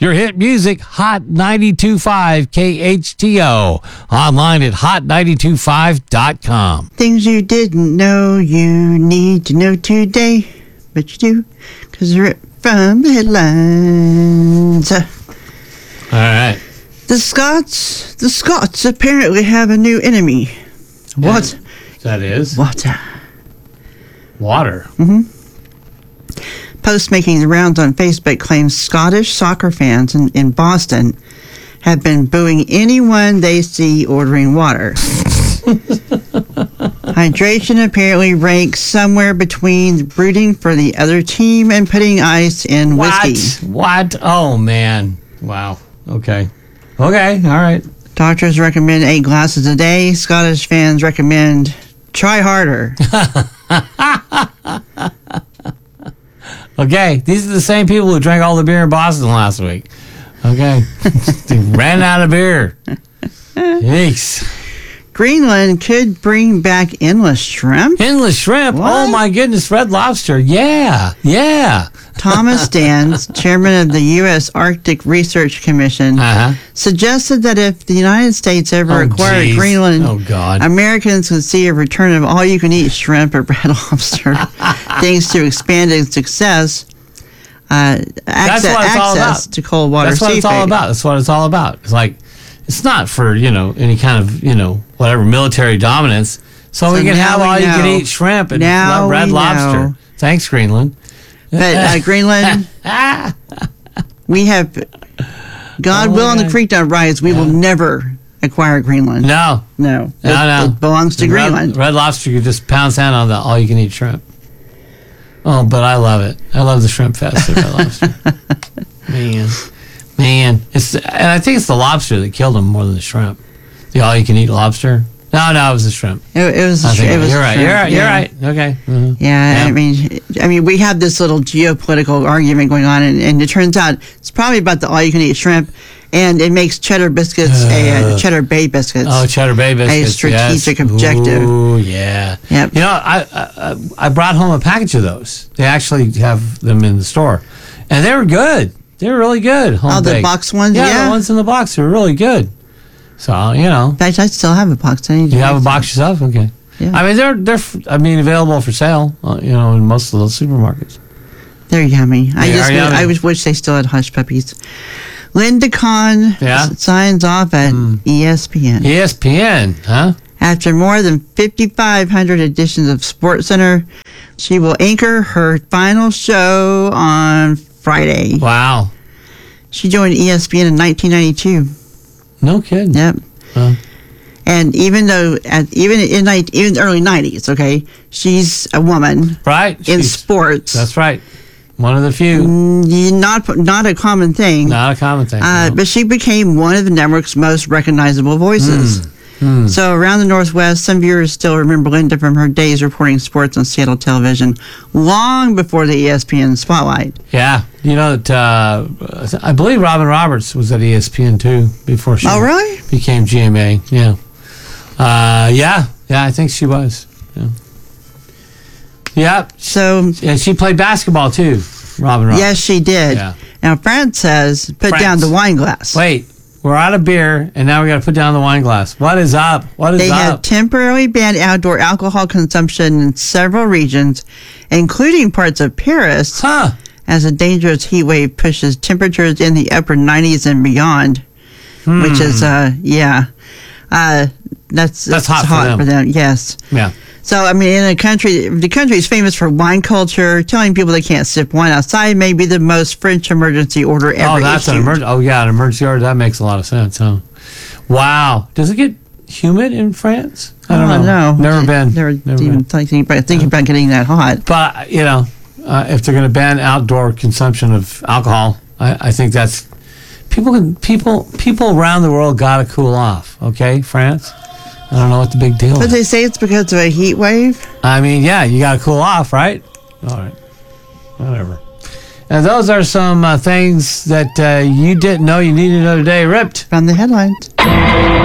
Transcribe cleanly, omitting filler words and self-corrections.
Your hit music, Hot 92.5 KHTO. Online at hot925.com. Things you didn't know you need to know today, but you do, because you're from the headlines. All right. The Scots apparently have a new enemy. What? That is? Water. Water. Post making the rounds on Facebook claims Scottish soccer fans in Boston have been booing anyone they see ordering water. Hydration apparently ranks somewhere between rooting for the other team and putting ice in whiskey. What? Oh, man. Wow. Okay. All right. Doctors recommend 8 glasses a day. Scottish fans recommend try harder. Okay, these are the same people who drank all the beer in Boston last week. Okay. They ran out of beer. Jeez. Greenland could bring back endless shrimp. Endless shrimp. What? Oh, my goodness. Red Lobster. Yeah. Thomas Dans, chairman of the U.S. Arctic Research Commission, suggested that if the United States ever acquired Greenland, Americans would see a return of all-you-can-eat shrimp or red lobster, thanks to expanded success. Access to cold water seafood. That's what it's all about. That's what it's all about. It's like, it's not for, any kind of, whatever military dominance. So we can have all-you-can-eat shrimp and red lobster. Thanks, Greenland. But Greenland, we have, God willing, the creek don't rise, we will never acquire Greenland. No. It belongs to Greenland. Red Lobster, you just pound sand on the all-you-can-eat shrimp. Oh, but I love it. I love the shrimp fest at Red Lobster. Man. And I think it's the lobster that killed him more than the shrimp. The all-you-can-eat lobster. No, it was the shrimp. It was the shrimp. You're right. Okay. Mm-hmm. Yeah, I mean, we have this little geopolitical argument going on, and it turns out it's probably about the all-you-can-eat shrimp, and it makes Cheddar biscuits Cheddar Bay biscuits. Oh, Cheddar Bay biscuits. A strategic objective. Oh, yeah. Yep. I brought home a package of those. They actually have them in the store, and they were good. They were really good. The box ones. Yeah, the ones in the box are really good. So, In fact, I still have a box. You have a box yourself? Okay. Yeah. I mean, they're available for sale, in most of those supermarkets. They're yummy. I wish they still had Hush Puppies. Linda Kahn signs off at ESPN. ESPN, huh? After more than 5,500 editions of SportsCenter, she will anchor her final show on Friday. Wow. She joined ESPN in 1992. No kidding. Yep. And even though, even in the early 90s, okay, she's a woman. Right. In sports. That's right. One of the few. Not a common thing. Not a common thing. No. But she became one of the network's most recognizable voices. So around the Northwest, some viewers still remember Linda from her days reporting sports on Seattle television, long before the ESPN spotlight. Yeah. That I believe Robin Roberts was at ESPN too before she became GMA. Yeah. Yeah, I think she was. Yeah. Yep. So, and she played basketball too, Robin Roberts. Yes, she did. Yeah. Now, France says, put down the wine glass. Wait. We're out of beer, and now we got to put down the wine glass. What is up? They have temporarily banned outdoor alcohol consumption in several regions, including parts of Paris, as a dangerous heat wave pushes temperatures in the upper 90s and beyond, which is, that's hot for them. Yes. Yeah. So, I mean, the country is famous for wine culture. Telling people they can't sip wine outside may be the most French emergency order ever issued. Oh, that's an emergency. Oh, yeah, an emergency order. That makes a lot of sense, huh? Wow. Does it get humid in France? I don't know. Never been. Never even thinking about getting that hot. But, if they're going to ban outdoor consumption of alcohol, I think that's people around the world got to cool off. Okay, France. I don't know what the big deal is. But they say it's because of a heat wave? I mean, yeah, you got to cool off, right? All right. Whatever. And those are some things that you didn't know you needed to know today. Ripped from the headlines.